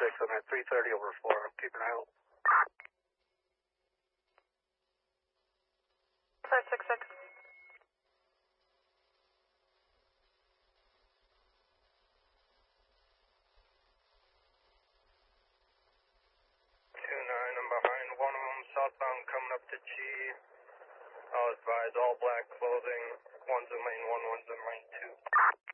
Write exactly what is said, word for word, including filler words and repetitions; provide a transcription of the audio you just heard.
six, I'm at three thirty over four. Keep an eye out. five six six. two nine, I'm behind one of them, southbound coming up to G. I'll advise all black clothing. One's in lane one, one's in lane two.